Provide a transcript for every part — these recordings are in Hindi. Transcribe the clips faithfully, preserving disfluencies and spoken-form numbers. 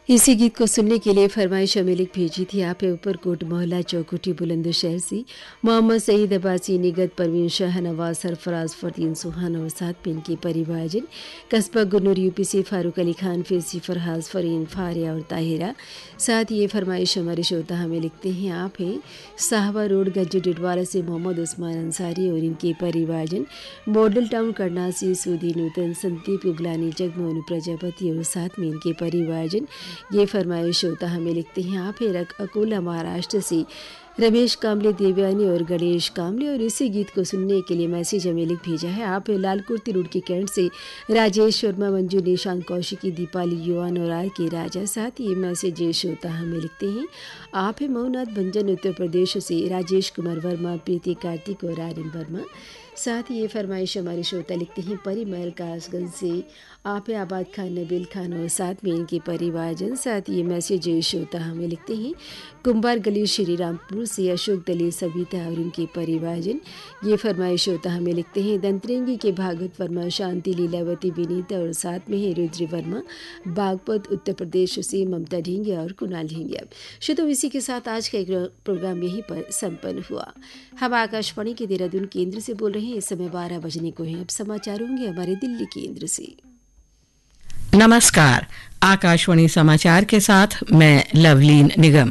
इसी गीत को सुनने के लिए फरमाइश अमेलिक भेजी थी। आप ऊपरकोट मोहल्ला चौकुटी बुलंदशहर से मोहम्मद सईद अब्बासी, निगत परवीन शाह, नवाज सरफराज, फरदीन सुहान और साथ में इनके परिवारजन, कस्बा गुन्नूर यूपी से फारूक अली खान, फिरसी, फरहाज, फरीन, फारिया और ताहिरा। साथ ये फरमाइश हमारे श्रोता हमें लिखते हैं आप हैं साहबा रोड गज्जे डिडवाला से मोहम्मद उस्मान अंसारी और इनके परिवारजन, मॉडल टाउन करना से सूदी नूतन, संदीप उगलानी, जगमोहन प्रजापति और साथ में इनके परिवारजन। ये फरमाइश होता हमें लिखते हैं आप है रक अकोला महाराष्ट्र से रमेश कामले, देवयानी और गणेश कामले। और इसी गीत को सुनने के लिए मैसेज हमें लिख भेजा है आप लालकुर्ती रोड के कैंट से राजेश शर्मा, मंजू, निशांत, कौशिकी, दीपाली, युवान और आर के राजा। साथ ये मैसेज होता हमें लिखते हैं आप है मऊनाथ भंजन उत्तर प्रदेश से राजेश कुमार वर्मा, प्रीति, कार्तिक और आर्यन वर्मा। साथ ही ये फरमाइश हमारे श्रोता लिखते हैं परिमल कासगंज से आप आबाद खान, नबील खान और साथ में इनके परिवारजन। साथ ये मैसेज श्रोता हमें लिखते हैं कुंभार गली श्री रामपुर से अशोक दली, सविता और इनके परिवारजन। ये फरमाइश होता हमें लिखते हैं दंतरेंगी के भागवत वर्मा, शांति, लीलावती, विनीता और साथ में है रुद्र वर्मा, बागपत उत्तर प्रदेश से ममता ढींगिया और कुणाल ढींगिया। शुद्ध इसी के साथ आज का एक प्रोग्राम यहीं पर संपन्न हुआ। हम आकाशवाणी के देहरादून केंद्र से बोल रहे हैं। इस समय बारह बजने को हैं। अब समाचार होंगे हमारे दिल्ली केंद्र से। नमस्कार, आकाशवाणी समाचार के साथ मैं लवलीन निगम।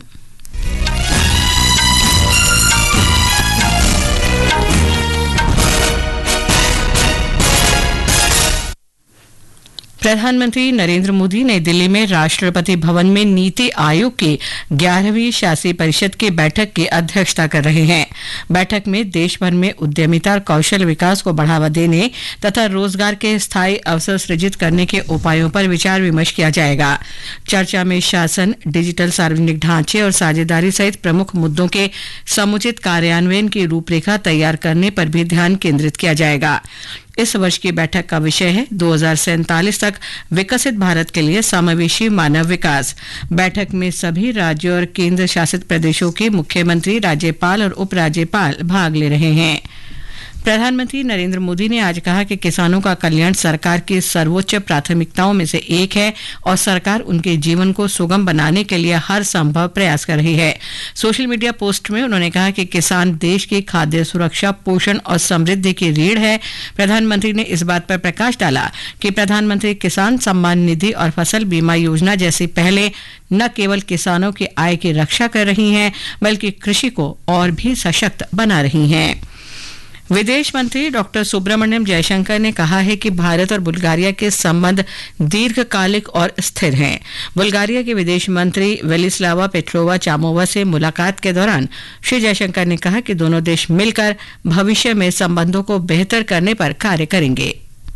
प्रधानमंत्री नरेंद्र मोदी नई दिल्ली में राष्ट्रपति भवन में नीति आयोग की ग्यारहवीं शासी परिषद की बैठक की अध्यक्षता कर रहे हैं। बैठक में देश भर में उद्यमिता और कौशल विकास को बढ़ावा देने तथा रोजगार के स्थायी अवसर सृजित करने के उपायों पर विचार विमर्श किया जाएगा। चर्चा में शासन, डिजिटल सार्वजनिक ढांचे और साझेदारी सहित प्रमुख मुद्दों के समुचित कार्यान्वयन की रूपरेखा तैयार करने पर भी ध्यान केंद्रित किया जाएगा। इस वर्ष की बैठक का विषय है दो हज़ार सैंतालीस तक विकसित भारत के लिए समावेशी मानव विकास। बैठक में सभी राज्यों और केंद्र शासित प्रदेशों के मुख्यमंत्री, राज्यपाल और उपराज्यपाल भाग ले रहे हैं। प्रधानमंत्री नरेंद्र मोदी ने आज कहा कि किसानों का कल्याण सरकार की सर्वोच्च प्राथमिकताओं में से एक है और सरकार उनके जीवन को सुगम बनाने के लिए हर संभव प्रयास कर रही है। सोशल मीडिया पोस्ट में उन्होंने कहा कि किसान देश की खाद्य सुरक्षा, पोषण और समृद्धि की रीढ़ है। प्रधानमंत्री ने इस बात पर प्रकाश डाला कि प्रधानमंत्री किसान सम्मान निधि और फसल बीमा योजना जैसी पहले न केवल किसानों की आय की रक्षा कर रही हैं, बल्कि कृषि को और भी सशक्त बना रही हैं। विदेश मंत्री डॉक्टर सुब्रमण्यम जयशंकर ने कहा है कि भारत और बुल्गारिया के संबंध दीर्घकालिक और स्थिर हैं। बुल्गारिया के विदेश मंत्री वेलिस्लावा पेट्रोवा चामोवा से मुलाकात के दौरान श्री जयशंकर ने कहा कि दोनों देश मिलकर भविष्य में संबंधों को बेहतर करने पर कार्य करेंगे।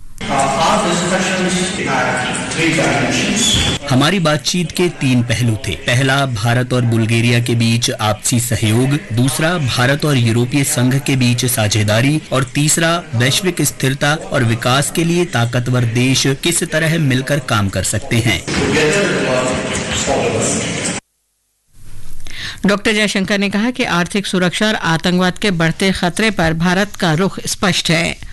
हमारी बातचीत के तीन पहलू थे। पहला, भारत और बुल्गारिया के बीच आपसी सहयोग। दूसरा, भारत और यूरोपीय संघ के बीच साझेदारी। और तीसरा, वैश्विक स्थिरता और विकास के लिए ताकतवर देश किस तरह मिलकर काम कर सकते हैं। डॉक्टर जयशंकर ने कहा कि आर्थिक सुरक्षा और आतंकवाद के बढ़ते खतरे पर भारत का रुख स्पष्ट है।